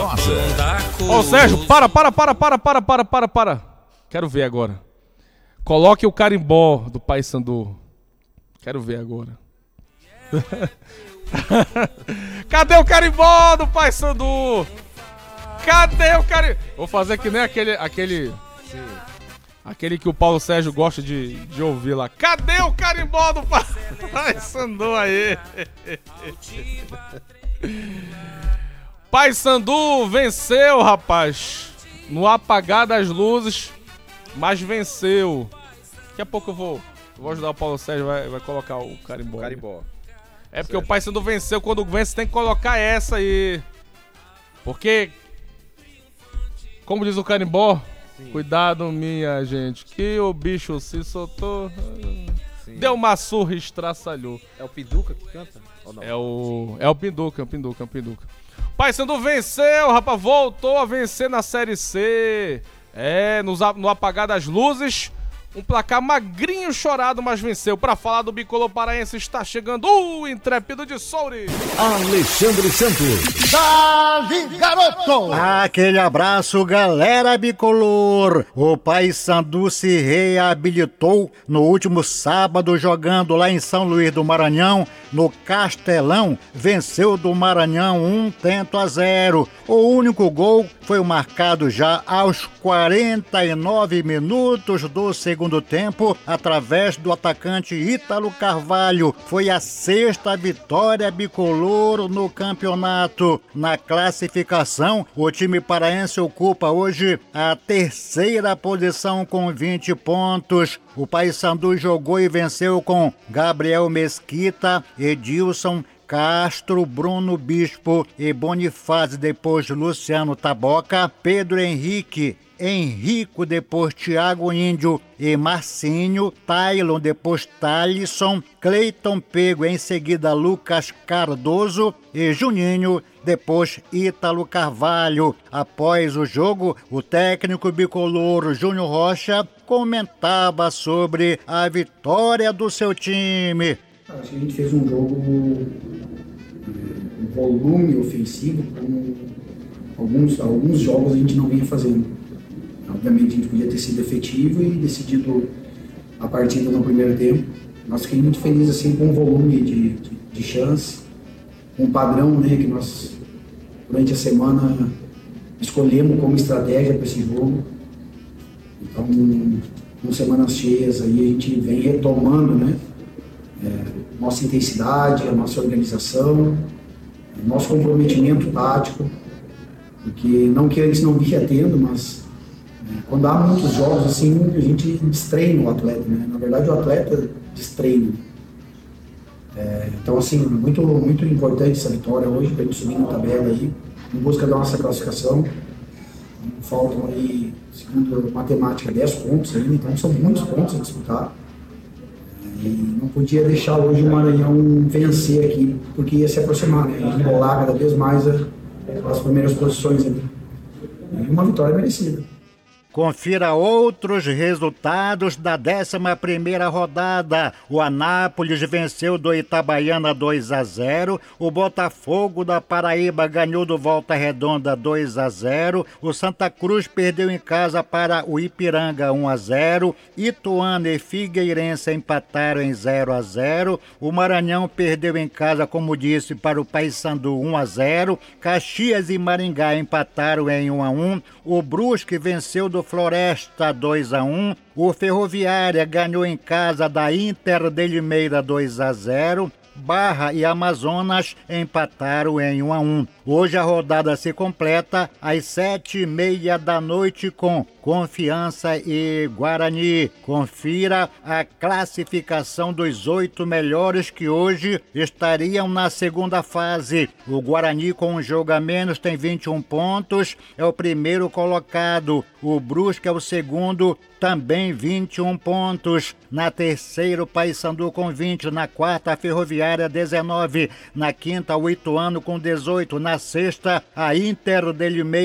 Rosa. Ô Sérgio, para. Quero ver agora. Coloque o carimbó do Paysandu. Quero ver agora. Cadê o carimbó do Paysandu? Cadê o carimbó? Vou fazer que nem aquele que o Paulo Sérgio gosta de ouvir lá. Cadê o carimbó do Paysandu aí? Paysandu venceu, rapaz. No apagar das luzes, mas venceu. Daqui a pouco eu vou ajudar o Paulo Sérgio, vai colocar o carimbó. É porque certo. O Paysandu venceu. Quando vence tem que colocar essa aí. Porque, como diz o carimbó, sim. Cuidado, minha gente, que o bicho se soltou. Sim. Deu uma surra e estraçalhou. É o Pinduca que canta? Ou não? É o Pinduca. Paysandu venceu, rapaz, voltou a vencer na Série C. No apagar das luzes, um placar magrinho, chorado, mas venceu. Pra falar do bicolor paraense, está chegando o intrépido de Soure, Alexandre Santos. Dali, garoto! Aquele abraço, galera bicolor. O Paysandu se reabilitou no último sábado, jogando lá em São Luís do Maranhão, no Castelão. Venceu do Maranhão 1-0. O único gol foi marcado já aos 49 minutos do segundo tempo, através do atacante Ítalo Carvalho. Foi a 6ª vitória bicolor no campeonato. Na classificação, o time paraense ocupa hoje a 3ª posição com 20 pontos. O Paysandu jogou e venceu com Gabriel Mesquita, Edilson, Castro, Bruno Bispo e Bonifácio, depois Luciano Taboca, Pedro Henrique, Henrico, depois Thiago Índio e Marcinho, Taylon, depois Thalisson, Cleiton Pego, em seguida Lucas Cardoso e Juninho, depois Ítalo Carvalho. Após o jogo, o técnico bicolor Júnior Rocha comentava sobre a vitória do seu time. Acho que a gente fez um jogo, um volume ofensivo, como alguns jogos a gente não vinha fazendo. Obviamente a gente podia ter sido efetivo e decidido a partida no primeiro tempo. Nós fiquei muito feliz assim, com o volume de chance, com o padrão, né, que nós durante a semana escolhemos como estratégia para esse jogo. Então, com semanas cheias aí a gente vem retomando, né, nossa intensidade, a nossa organização, nosso comprometimento tático, porque não que eles não vinham tendo, mas quando há muitos jogos assim, a gente destreina o atleta, né? Na verdade o atleta destreina. Então assim, muito importante essa vitória hoje, para a gente subir na tabela aí, em busca da nossa classificação. Faltam aí, segundo matemática, 10 pontos ainda, então são muitos pontos a disputar. E não podia deixar hoje o Maranhão vencer aqui, porque ia se aproximar, né? Embolar cada vez mais as primeiras posições ali. E uma vitória merecida. Confira outros resultados da 11ª rodada. O Anápolis venceu do Itabaiana 2-0. O Botafogo da Paraíba ganhou do Volta Redonda 2-0. O Santa Cruz perdeu em casa para o Ipiranga 1-0. Ituano e Figueirense empataram em 0-0. O Maranhão perdeu em casa, como disse, para o Paysandu 1-0. Caxias e Maringá empataram em 1-1. O Brusque venceu do Floresta 2-1. O Ferroviária ganhou em casa da Inter de Limeira 2-0. Barra e Amazonas empataram em 1-1. Hoje a rodada se completa às 7h30 da noite com Confiança e Guarani. Confira a classificação dos 8 melhores que hoje estariam na segunda fase. O Guarani, com um jogo a menos, tem 21 pontos, é o primeiro colocado. O Brusque é o segundo, também 21 pontos. Na terceira, o Paysandu com 20. Na quarta, a Ferroviária 19. Na quinta, o Ituano com 18. Na sexta, a Inter de Limeira